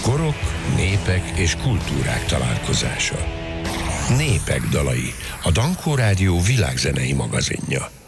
Korok, népek és kultúrák találkozása. Népek dalai, a Dankó Rádió világzenei magazinja.